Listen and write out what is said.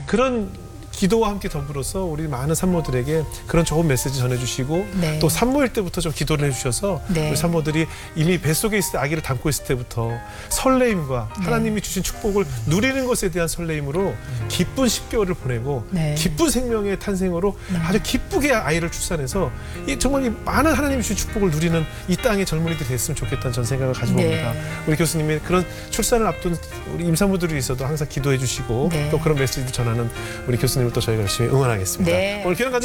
그런 기도와 함께 더불어서 우리 많은 산모들에게 그런 좋은 메시지 전해주시고 네. 또 산모일 때부터 좀 기도를 해주셔서 네. 우리 산모들이 이미 뱃속에 있을 때 아기를 담고 있을 때부터 설레임과 하나님이 주신 축복을 누리는 것에 대한 설레임으로 기쁜 10개월을 보내고 네. 기쁜 생명의 탄생으로 아주 기쁘게 아이를 출산해서 정말 이 많은 하나님이 주신 축복을 누리는 이 땅의 젊은이들이 됐으면 좋겠다는 전 생각을 가지고 옵니다. 네. 우리 교수님이 그런 출산을 앞둔 우리 임산부들이 있어도 항상 기도해 주시고 네. 또 그런 메시지 전하는 우리 교수님을 또 저희가 열심히 응원하겠습니다. 네. 오늘 귀한